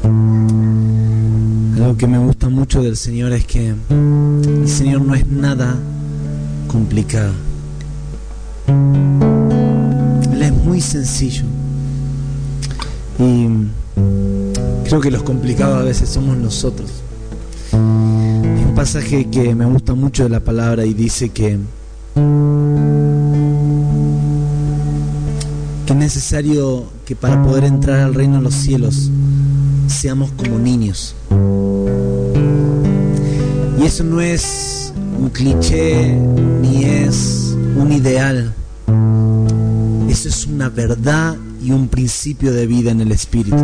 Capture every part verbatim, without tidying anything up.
Algo que me gusta mucho del Señor es que el Señor no es nada complicado. Él es muy sencillo. Y creo que los complicados a veces somos nosotros. Hay un pasaje que me gusta mucho de la palabra y dice que que es necesario que para poder entrar al reino de los cielos seamos como niños. Y eso no es un cliché ni es un ideal. Eso es una verdad y un principio de vida en el Espíritu.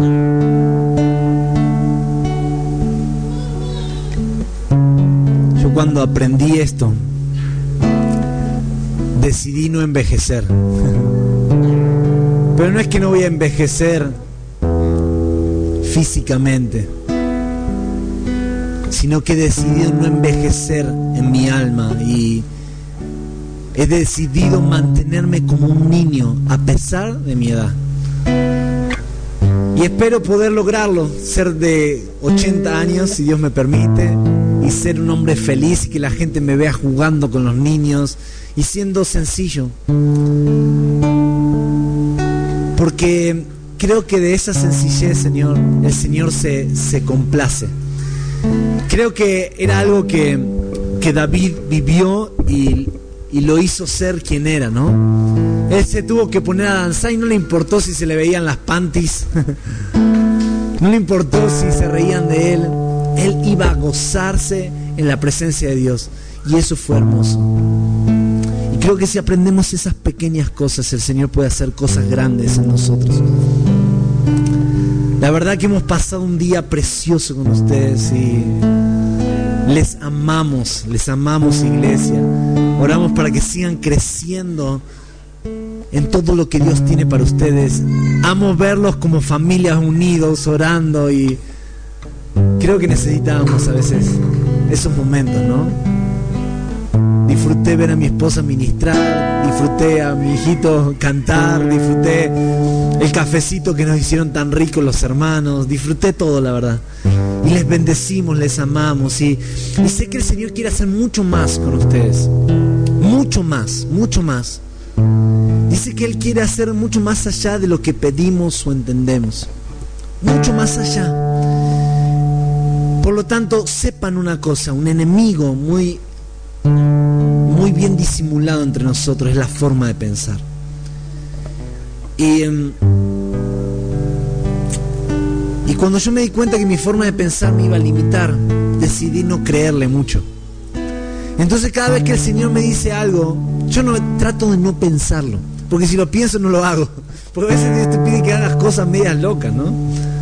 Yo cuando aprendí esto, decidí no envejecer. Pero no es que no voy a envejecer físicamente, sino que he decidido no envejecer en mi alma y he decidido mantenerme como un niño a pesar de mi edad. Y espero poder lograrlo, ser de ochenta años, si Dios me permite, y ser un hombre feliz y que la gente me vea jugando con los niños y siendo sencillo. Porque creo que de esa sencillez, Señor, el Señor se, se complace. Creo que era algo que, que David vivió y, y lo hizo ser quien era, ¿no? Él se tuvo que poner a danzar y no le importó si se le veían las panties. No le importó si se reían de él. Él iba a gozarse en la presencia de Dios. Y eso fue hermoso. Y creo que si aprendemos esas pequeñas cosas, el Señor puede hacer cosas grandes en nosotros. La verdad que hemos pasado un día precioso con ustedes y les amamos, les amamos, iglesia. Oramos para que sigan creciendo en todo lo que Dios tiene para ustedes. Amo verlos como familias unidos, orando, y creo que necesitábamos a veces esos momentos, ¿no? Disfruté ver a mi esposa ministrar, disfruté a mi hijito cantar, disfruté el cafecito que nos hicieron tan rico los hermanos, disfruté todo, la verdad. Y les bendecimos, les amamos, y, y sé que el Señor quiere hacer mucho más con ustedes. Mucho más, mucho más. Dice que Él quiere hacer mucho más allá de lo que pedimos o entendemos. Mucho más allá. Por lo tanto, sepan una cosa, un enemigo muy, muy bien disimulado entre nosotros es la forma de pensar. Y, y cuando yo me di cuenta que mi forma de pensar me iba a limitar, decidí no creerle mucho. Entonces cada vez que el Señor me dice algo, yo no trato de no pensarlo, porque si lo pienso no lo hago, porque a veces Dios te pide que hagas cosas medias locas, ¿no?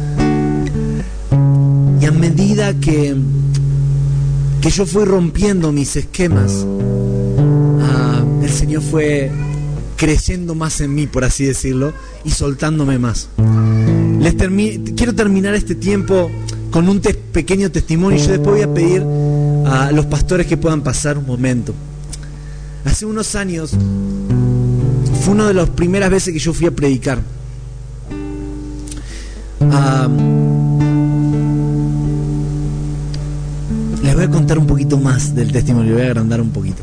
Y a medida que que yo fui rompiendo mis esquemas, uh, el Señor fue creciendo más en mí, por así decirlo, y soltándome más. Les termi- quiero terminar este tiempo con un te- pequeño testimonio, y yo después voy a pedir a los pastores que puedan pasar un momento. Hace unos años fue una de las primeras veces que yo fui a predicar. Uh, les voy a contar un poquito más del testimonio, voy a agrandar un poquito.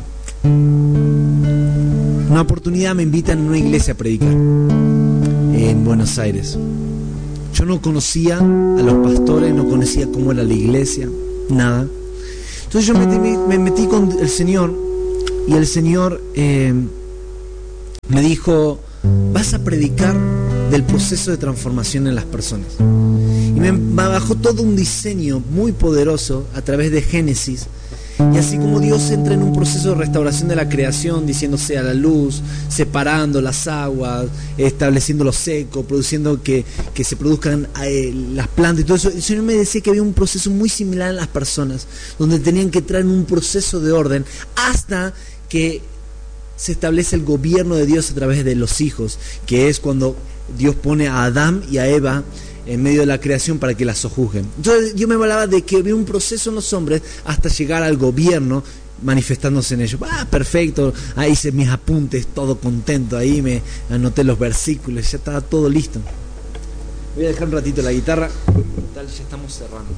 Una oportunidad me invitan en una iglesia a predicar en Buenos Aires. Yo no conocía a los pastores, no conocía cómo era la iglesia, nada. Entonces yo me metí, me metí con el Señor, y el Señor eh, me dijo: vas a predicar del proceso de transformación en las personas. Y me bajó todo un diseño muy poderoso a través de Génesis. Y así como Dios entra en un proceso de restauración de la creación, diciendo sea la luz, separando las aguas, estableciendo lo seco, produciendo que, que se produzcan eh, las plantas y todo eso, el Señor me decía que había un proceso muy similar en las personas, donde tenían que entrar en un proceso de orden hasta que se establece el gobierno de Dios a través de los hijos, que es cuando Dios pone a Adán y a Eva en medio de la creación para que la sojuzguen. Entonces yo me hablaba de que había un proceso en los hombres hasta llegar al gobierno manifestándose en ellos. Ah, perfecto, ahí hice mis apuntes, todo contento, ahí me anoté los versículos, ya estaba todo listo. Voy a dejar un ratito la guitarra. Tal, ya estamos cerrando.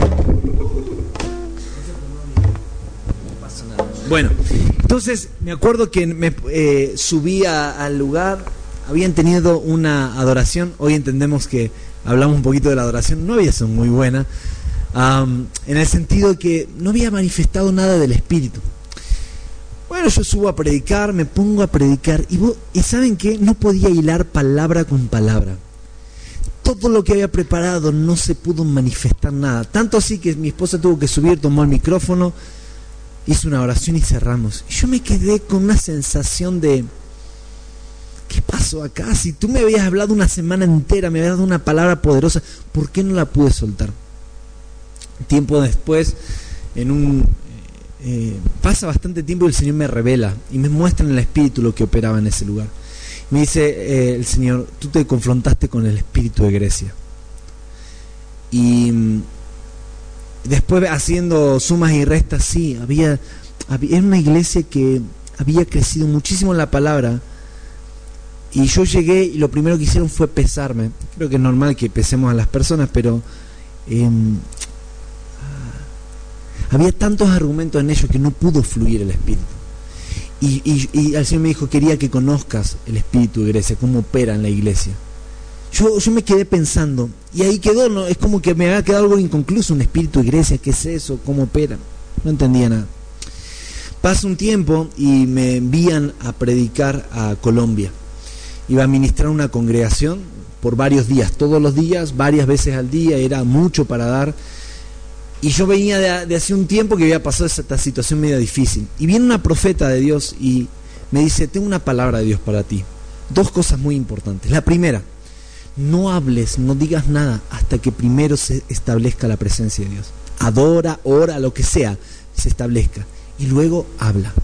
No pasa nada. Bueno, entonces me acuerdo que me eh, subí a, al lugar. Habían tenido una adoración. Hoy entendemos que hablamos un poquito de la adoración. No había sido muy buena. Um, en el sentido que no había manifestado nada del Espíritu. Bueno, yo subo a predicar, me pongo a predicar y, vos, y ¿saben qué? No podía hilar palabra con palabra. Todo lo que había preparado no se pudo manifestar nada. Tanto así que mi esposa tuvo que subir, tomó el micrófono, hizo una oración y cerramos. Y yo me quedé con una sensación de... ¿Qué pasó acá? Si tú me habías hablado una semana entera, me habías dado una palabra poderosa, ¿por qué no la pude soltar? Tiempo después, en un eh, pasa bastante tiempo y el Señor me revela y me muestra en el Espíritu lo que operaba en ese lugar. Me dice eh, el Señor, tú te confrontaste con el espíritu de Grecia. Y mm, después, haciendo sumas y restas, sí, había, había era una iglesia que había crecido muchísimo en la palabra. Y yo llegué y lo primero que hicieron fue pesarme. Creo que es normal que pesemos a las personas, pero eh, había tantos argumentos en ellos que no pudo fluir el Espíritu. Y, y, y el Señor me dijo, quería que conozcas el Espíritu de Grecia, cómo opera en la iglesia. Yo, yo me quedé pensando, y ahí quedó, ¿no? Es como que me había quedado algo inconcluso, un Espíritu de Grecia, ¿qué es eso? ¿Cómo opera? No entendía nada. Pasa un tiempo y me envían a predicar a Colombia. Iba a ministrar una congregación por varios días, todos los días, varias veces al día, era mucho para dar. Y yo venía de, de hace un tiempo que había pasado esta situación medio difícil. Y viene una profeta de Dios y me dice, tengo una palabra de Dios para ti. Dos cosas muy importantes. La primera, no hables, no digas nada hasta que primero se establezca la presencia de Dios. Adora, ora, lo que sea, se establezca. Y luego habla.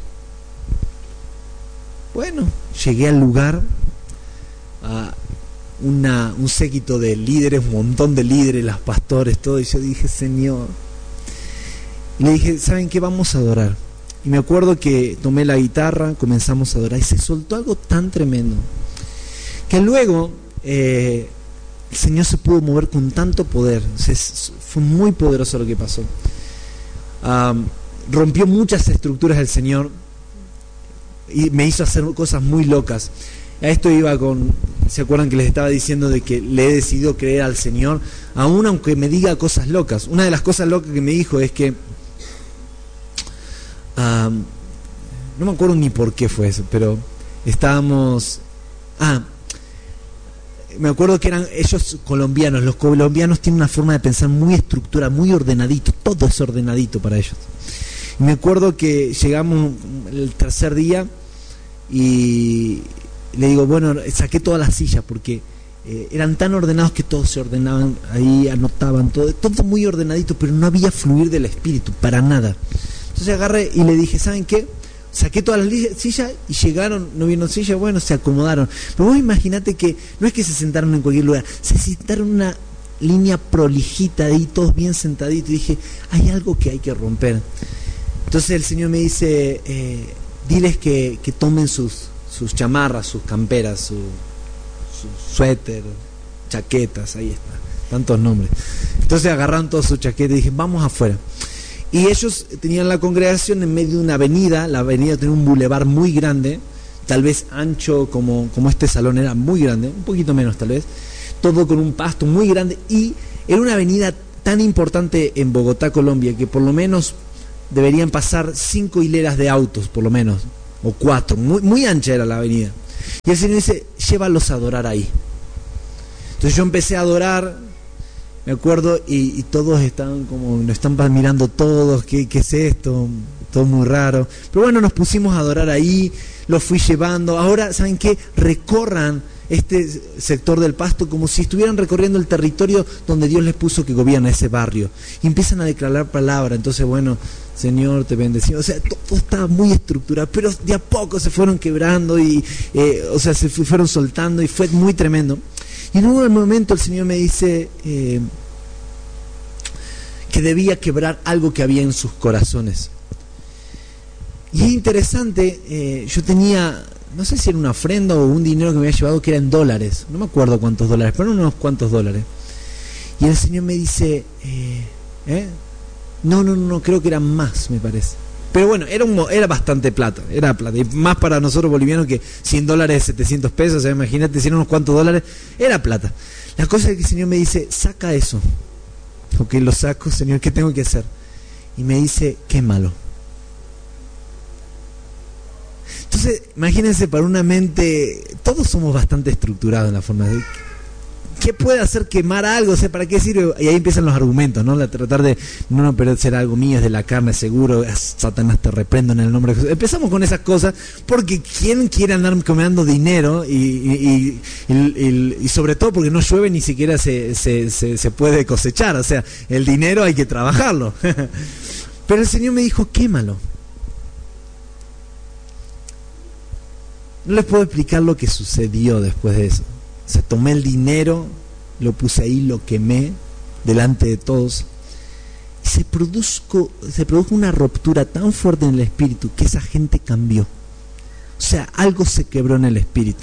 Bueno, llegué al lugar, a una, un séquito de líderes, un montón de líderes, los pastores, todo. Y yo dije, Señor... Le dije, ¿saben qué? Vamos a adorar. Y me acuerdo que tomé la guitarra, comenzamos a adorar y se soltó algo tan tremendo que luego eh, el Señor se pudo mover con tanto poder. Se, fue muy poderoso lo que pasó. Um, rompió muchas estructuras el Señor y me hizo hacer cosas muy locas. A esto iba con, ¿se acuerdan que les estaba diciendo de que le he decidido creer al Señor? Aún aunque me diga cosas locas. Una de las cosas locas que me dijo es que Um, no me acuerdo ni por qué fue eso, pero estábamos... Ah, me acuerdo que eran ellos colombianos. Los colombianos tienen una forma de pensar muy estructurada, muy ordenadito. Todo es ordenadito para ellos. Y me acuerdo que llegamos el tercer día y le digo, bueno, saqué todas las sillas porque eh, eran tan ordenados que todos se ordenaban, ahí anotaban, todo, todo muy ordenadito, pero no había fluir del espíritu, para nada. Entonces agarré y le dije, ¿saben qué? Saqué todas las sillas y llegaron, no vieron sillas, bueno, se acomodaron. Pero vos imaginate que no es que se sentaron en cualquier lugar, se sentaron en una línea prolijita, ahí todos bien sentaditos. Y dije, hay algo que hay que romper. Entonces el Señor me dice, eh, diles que, que tomen sus, sus chamarras, sus camperas, su, su suéter, chaquetas, ahí está, tantos nombres. Entonces agarraron todas sus chaquetas y dije, vamos afuera. Y ellos tenían la congregación en medio de una avenida. La avenida tenía un bulevar muy grande, tal vez ancho como, como este salón, era muy grande, un poquito menos tal vez, todo con un pasto muy grande, y era una avenida tan importante en Bogotá, Colombia, que por lo menos deberían pasar cinco hileras de autos, por lo menos, o cuatro, muy, muy ancha era la avenida. Y el Señor dice, llévalos a adorar ahí. Entonces yo empecé a adorar, me acuerdo, y, y todos estaban como, nos están mirando todos, ¿qué, qué es esto? Todo muy raro. Pero bueno, nos pusimos a adorar ahí, los fui llevando. Ahora, ¿saben qué? Recorran este sector del Pasto como si estuvieran recorriendo el territorio donde Dios les puso que gobierna ese barrio. Y empiezan a declarar palabra. Entonces, bueno, Señor, te bendecimos. O sea, todo estaba muy estructurado, pero de a poco se fueron quebrando y, eh, o sea, se fueron soltando y fue muy tremendo. Y en un momento el Señor me dice eh, que debía quebrar algo que había en sus corazones. Y es interesante, eh, yo tenía no sé si era una ofrenda o un dinero que me había llevado que era en dólares, no me acuerdo cuántos dólares, pero unos cuantos dólares. Y el Señor me dice, eh, ¿eh? no, no, no, creo que eran más, me parece. Pero bueno, era, un, era bastante plata, era plata, y más para nosotros bolivianos que cien dólares, setecientos pesos, o sea, imagínate si eran unos cuantos dólares, era plata. La cosa es que el Señor me dice, saca eso. Ok, lo saco, Señor, ¿qué tengo que hacer? Y me dice, quémalo. Entonces, imagínense, para una mente, todos somos bastante estructurados en la forma de... ¿Qué puede hacer quemar algo? O sea, ¿para qué sirve? Y ahí empiezan los argumentos, ¿no? La, tratar de, no, no, pero será algo mío, es de la carne, seguro, Satanás te reprendo en el nombre de Jesús. Empezamos con esas cosas, porque ¿quién quiere andar comiendo dinero? Y, y, y, y, y sobre todo porque no llueve, ni siquiera se, se, se, se puede cosechar. O sea, el dinero hay que trabajarlo. Pero el Señor me dijo, quémalo. No les puedo explicar lo que sucedió después de eso. O sea, tomé el dinero, lo puse ahí, lo quemé delante de todos. Y se produjo, se produjo una ruptura tan fuerte en el espíritu que esa gente cambió. O sea, algo se quebró en el espíritu.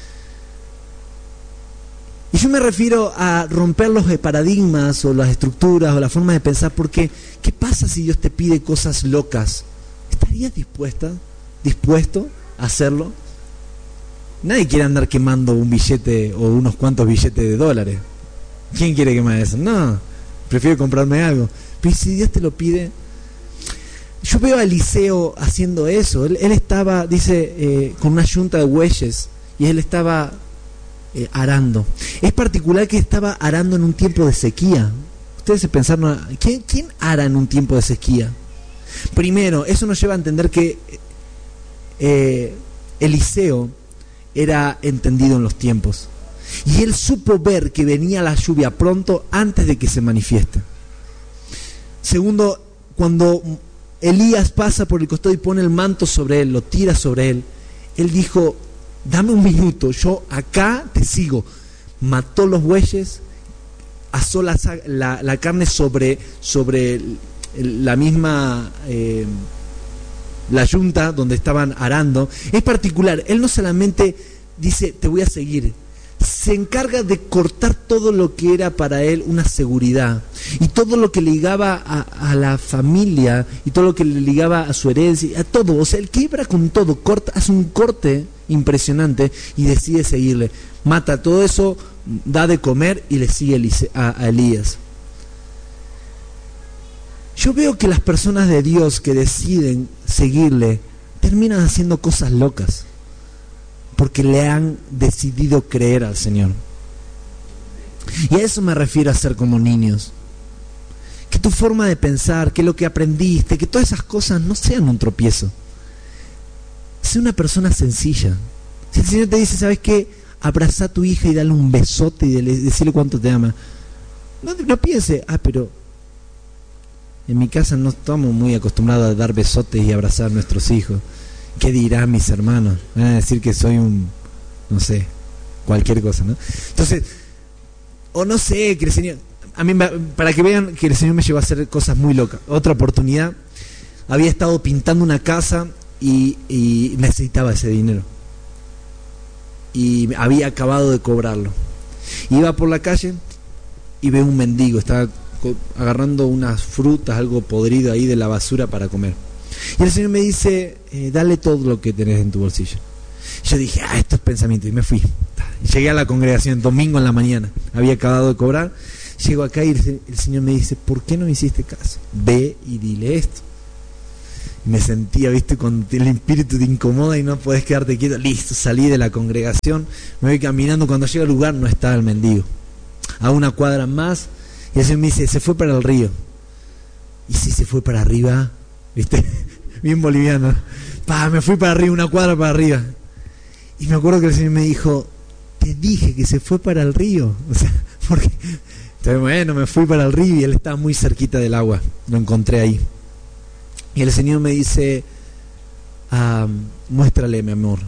Y yo me refiero a romper los paradigmas o las estructuras o la forma de pensar, porque ¿qué pasa si Dios te pide cosas locas? ¿Estarías dispuesta, dispuesto a hacerlo? Nadie quiere andar quemando un billete o unos cuantos billetes de dólares. ¿Quién quiere quemar eso? No, prefiero comprarme algo. Pero si Dios te lo pide... Yo veo a Eliseo haciendo eso. Él, él estaba, dice, eh, con una yunta de bueyes, y él estaba eh, arando. Es particular que estaba arando en un tiempo de sequía. Ustedes se pensaron, ¿quién, ¿quién ara en un tiempo de sequía? Primero, eso nos lleva a entender que eh, Eliseo era entendido en los tiempos, y él supo ver que venía la lluvia pronto antes de que se manifieste. Segundo, cuando Elías pasa por el costado y pone el manto sobre él, lo tira sobre él, él dijo, dame un minuto, yo acá te sigo. Mató los bueyes, asó la, la, la carne sobre, sobre la misma... Eh, la yunta donde estaban arando. Es particular, él no solamente dice te voy a seguir, se encarga de cortar todo lo que era para él una seguridad, y todo lo que ligaba a, a la familia, y todo lo que le ligaba a su herencia, a todo. O sea, él quiebra con todo, corta, hace un corte impresionante y decide seguirle. Mata todo eso, da de comer y le sigue a, a Elías. Yo veo que las personas de Dios que deciden seguirle terminan haciendo cosas locas porque le han decidido creer al Señor. Y a eso me refiero a ser como niños. Que tu forma de pensar, que lo que aprendiste, que todas esas cosas no sean un tropiezo. Sé una persona sencilla. Si el Señor te dice, ¿sabes qué? Abraza a tu hija y dale un besote y decirle cuánto te ama. No, no piense, ah, pero... en mi casa no estamos muy acostumbrados a dar besotes y abrazar a nuestros hijos. ¿Qué dirán mis hermanos? Van a decir que soy un, no sé, cualquier cosa, ¿no? Entonces, o no sé, que el Señor, a mí, para que vean que el Señor me llevó a hacer cosas muy locas. Otra oportunidad, había estado pintando una casa y, y necesitaba ese dinero. Y había acabado de cobrarlo. Iba por la calle y veo un mendigo, estaba agarrando unas frutas, algo podrido ahí de la basura para comer. Y el Señor me dice, eh, dale todo lo que tenés en tu bolsillo. Yo dije, ah, estos pensamientos, y me fui. Llegué a la congregación, domingo en la mañana, había acabado de cobrar. Llego acá y el, el Señor me dice, ¿por qué no me hiciste caso? Ve y dile esto. Y me sentía, viste, con el espíritu te incomoda y no podés quedarte quieto. Listo, salí de la congregación, me voy caminando. Cuando llego al lugar no estaba el mendigo. A una cuadra más, y el Señor me dice, se fue para el río. Y si se fue para arriba, viste, bien boliviano, pa, me fui para arriba, una cuadra para arriba. Y me acuerdo que el Señor me dijo, te dije que se fue para el río. O sea, porque, entonces, bueno, me fui para el río y él estaba muy cerquita del agua, lo encontré ahí. Y el Señor me dice, ah, muéstrale mi amor.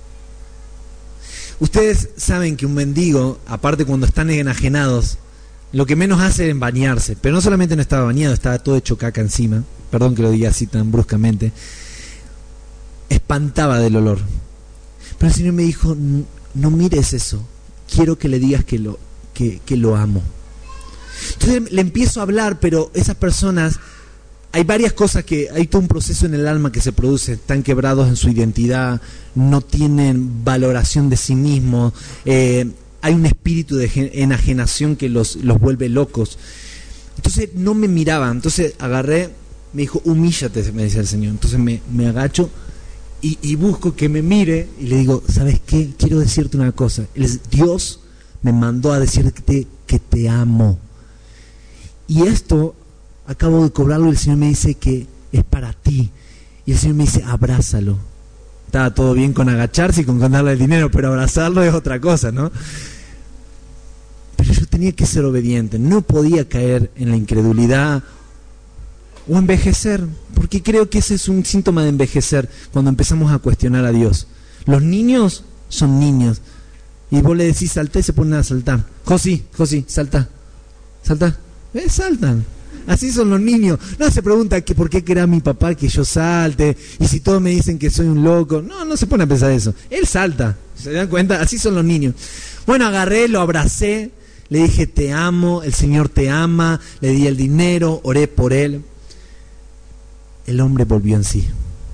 Ustedes saben que un mendigo, aparte cuando están enajenados, lo que menos hace es bañarse. Pero no solamente no estaba bañado, estaba todo hecho caca encima. Perdón que lo diga así tan bruscamente. Espantaba del olor. Pero el Señor me dijo, no mires eso, quiero que le digas que lo, que, que lo amo. Entonces le empiezo a hablar, pero esas personas, hay varias cosas que, hay todo un proceso en el alma que se produce, están quebrados en su identidad, no tienen valoración de sí mismos, eh, hay un espíritu de enajenación que los, los vuelve locos. Entonces no me miraban, entonces agarré, me dijo, humíllate, me decía el Señor. Entonces me, me agacho y, y busco que me mire y le digo, ¿sabes qué? Quiero decirte una cosa, el, Dios me mandó a decirte que te amo. Y esto, acabo de cobrarlo y el Señor me dice que es para ti. Y el Señor me dice, abrázalo. Estaba todo bien con agacharse y con contarle el dinero, pero abrazarlo es otra cosa, ¿no? Pero yo tenía que ser obediente, no podía caer en la incredulidad o envejecer, porque creo que ese es un síntoma de envejecer, cuando empezamos a cuestionar a Dios. Los niños son niños, y vos le decís saltá y se ponen a saltar. José, José, salta, salta, eh, saltan. Así son los niños. No se pregunta que por qué querrá mi papá que yo salte, y si todos me dicen que soy un loco. No, no se pone a pensar eso. Él salta, ¿se dan cuenta? Así son los niños. Bueno, agarré, lo abracé, le dije te amo, el Señor te ama, le di el dinero, oré por él. El hombre volvió en sí.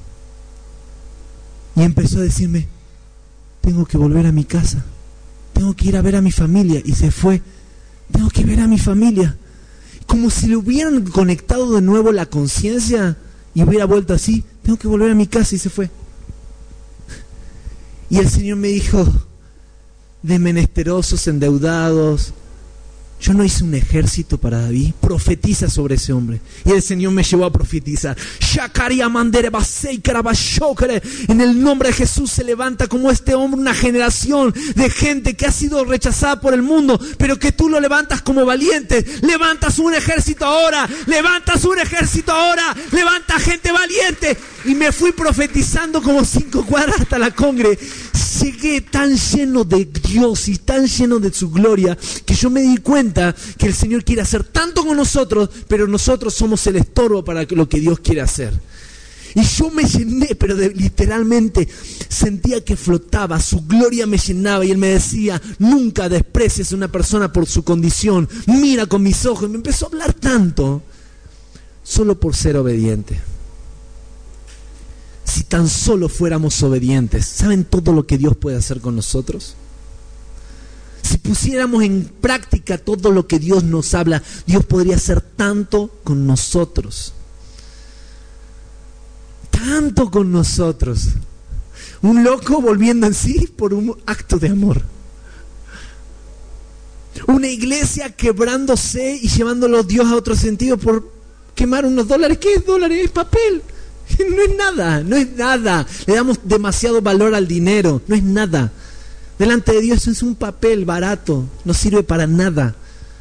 Y empezó a decirme, tengo que volver a mi casa, tengo que ir a ver a mi familia. Y se fue, tengo que ver a mi familia. Como si le hubieran conectado de nuevo la conciencia y hubiera vuelto así, tengo que volver a mi casa, y se fue. Y el Señor me dijo, de menesterosos, endeudados, yo no hice un ejército para David, profetiza sobre ese hombre. Y el Señor me llevó a profetizar. En el nombre de Jesús se levanta como este hombre una generación de gente que ha sido rechazada por el mundo, pero que tú lo levantas como valiente. Levantas un ejército ahora, levantas un ejército ahora, levanta gente valiente. Y me fui profetizando como cinco cuadras hasta la congre. Llegué tan lleno de Dios y tan lleno de su gloria, que yo me di cuenta que el Señor quiere hacer tanto con nosotros, pero nosotros somos el estorbo para lo que Dios quiere hacer. Y yo me llené, pero de, literalmente sentía que flotaba, su gloria me llenaba, y Él me decía, nunca desprecies a una persona por su condición, mira con mis ojos. Y me empezó a hablar tanto, solo por ser obediente. Si tan solo fuéramos obedientes, ¿saben todo lo que Dios puede hacer con nosotros? Si pusiéramos en práctica todo lo que Dios nos habla, Dios podría hacer tanto con nosotros. Tanto con nosotros. Un loco volviendo en sí por un acto de amor. Una iglesia quebrándose y llevándolo Dios a otro sentido por quemar unos dólares. ¿Qué es dólares? Es papel. No es nada, no es nada. Le damos demasiado valor al dinero. No es nada. Delante de Dios es un papel barato. No sirve para nada.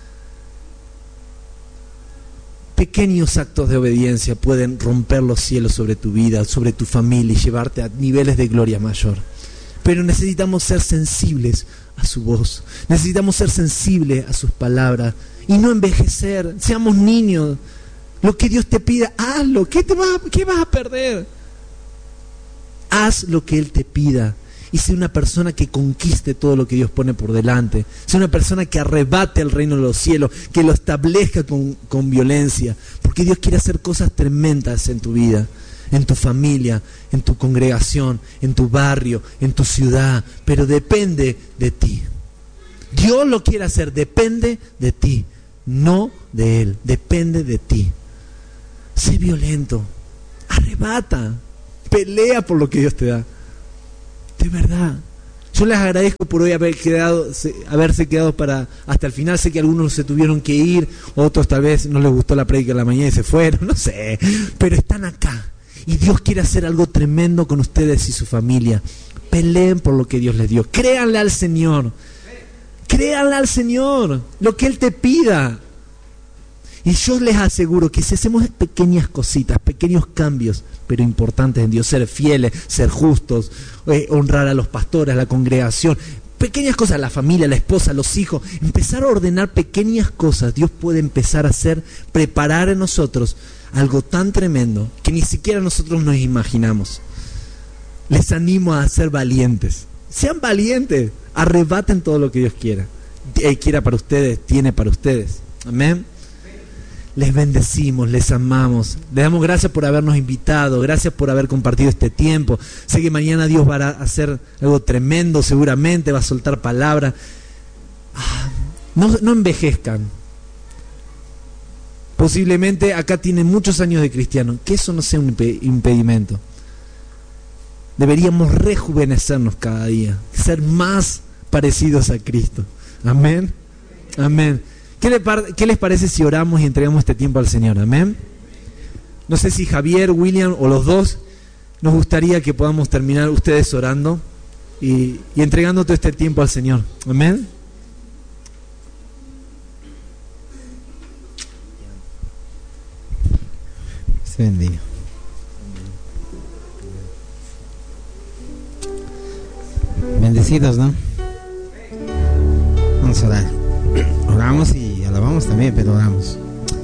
Pequeños actos de obediencia pueden romper los cielos sobre tu vida, sobre tu familia, y llevarte a niveles de gloria mayor. Pero necesitamos ser sensibles a su voz. Necesitamos ser sensibles a sus palabras y no envejecer. Seamos niños. Lo que Dios te pida, hazlo. ¿Qué, te va, ¿Qué vas a perder? Haz lo que Él te pida. Y sé una persona que conquiste todo lo que Dios pone por delante. Sé una persona que arrebate el reino de los cielos, que lo establezca con, con violencia. Porque Dios quiere hacer cosas tremendas en tu vida, en tu familia, en tu congregación, en tu barrio, en tu ciudad. Pero depende de ti. Dios lo quiere hacer, depende de ti, no de Él, depende de ti. Sé violento, arrebata, pelea por lo que Dios te da. De verdad, yo les agradezco por hoy haber quedado, haberse quedado para hasta el final. Sé que algunos se tuvieron que ir, otros tal vez no les gustó la prédica de la mañana y se fueron, no sé, pero están acá y Dios quiere hacer algo tremendo con ustedes y su familia. Peleen por lo que Dios les dio, créanle al Señor, créanle al Señor, lo que Él te pida. Y yo les aseguro que si hacemos pequeñas cositas, pequeños cambios, pero importantes en Dios, ser fieles, ser justos, eh, honrar a los pastores, a la congregación, pequeñas cosas, la familia, la esposa, los hijos, empezar a ordenar pequeñas cosas, Dios puede empezar a hacer, preparar en nosotros algo tan tremendo que ni siquiera nosotros nos imaginamos. les animo a ser valientes. Sean valientes, arrebaten todo lo que Dios quiera. Él quiera para ustedes, tiene para ustedes. Amén. Les bendecimos, les amamos. Les damos gracias por habernos invitado, gracias por haber compartido este tiempo. Sé que mañana Dios va a hacer algo tremendo, seguramente va a soltar palabras. No, no envejezcan. Posiblemente acá tienen muchos años de cristiano, que eso no sea un impedimento. Deberíamos rejuvenecernos cada día, ser más parecidos a Cristo. Amén. Amén. ¿Qué, le par- ¿Qué les parece si oramos y entregamos este tiempo al Señor? Amén. No sé si Javier, William o los dos, nos gustaría que podamos terminar ustedes orando y, y entregando todo este tiempo al Señor. Amén. Se bendiga. Bendecidos, ¿no? Vamos a orar. Oramos y alabamos también, pero oramos.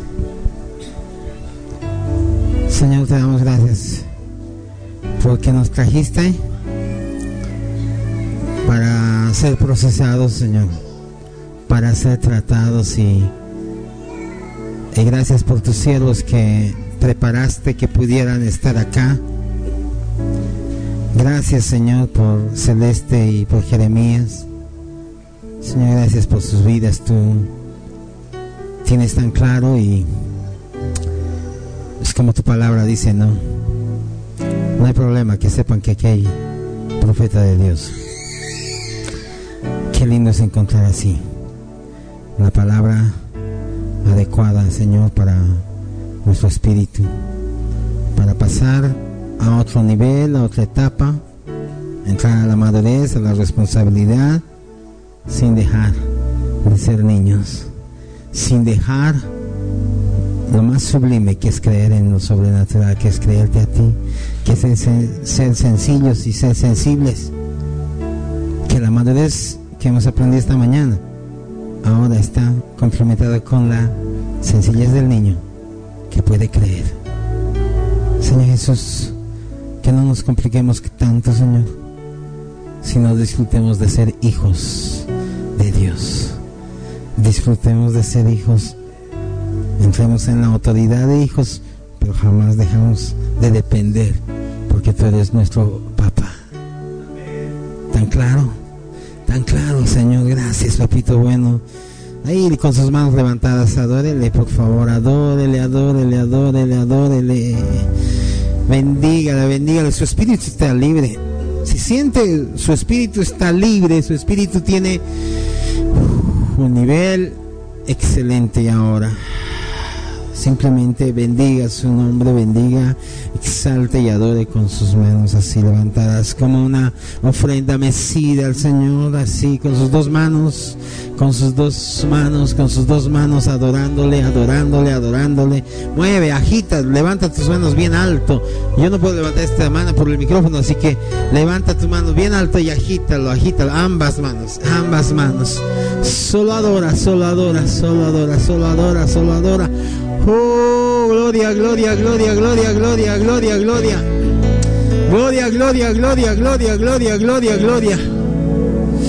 Señor, te damos gracias porque nos trajiste para ser procesados, Señor, para ser tratados y, y gracias por tus siervos que preparaste que pudieran estar acá. Gracias, Señor, por Celeste y por Jeremías. Señor, gracias por sus vidas. Tú tienes tan claro y es como tu palabra dice, ¿no? No hay problema que sepan que aquí hay profeta de Dios. Qué lindo es encontrar así la palabra adecuada, Señor, para nuestro espíritu, para pasar a otro nivel, a otra etapa, entrar a la madurez, a la responsabilidad, sin dejar de ser niños, sin dejar lo más sublime que es creer en lo sobrenatural, que es creerte a ti, que es ser, ser sencillos y ser sensibles, que la madurez que hemos aprendido esta mañana ahora está complementada con la sencillez del niño que puede creer. Señor Jesús, que no nos compliquemos tanto, Señor, sino disfrutemos de ser hijos de Dios. Disfrutemos de ser hijos, entremos en la autoridad de hijos, pero jamás dejamos de depender, porque tú eres nuestro papá. Tan claro, tan claro, Señor. Gracias, papito bueno. Ahí con sus manos levantadas, adórele, por favor, adórele, adórele, adórele, adórele. Bendígale, bendígale. Su espíritu está libre. Si siente, su espíritu está libre, su espíritu tiene un nivel excelente ahora. Simplemente bendiga su nombre, bendiga, exalte y adore con sus manos así levantadas como una ofrenda mecida al Señor, así con sus dos manos, con sus dos manos, con sus dos manos adorándole, adorándole, adorándole. Mueve, agita, levanta tus manos bien alto. Yo no puedo levantar esta mano por el micrófono, así que levanta tus manos bien alto y agítalo, agítalo, ambas manos, ambas manos. Solo adora, solo adora, solo adora, solo adora, solo adora. Oh, gloria, gloria, gloria, gloria, gloria, gloria, gloria. Gloria, gloria, gloria, gloria, gloria, gloria, gloria.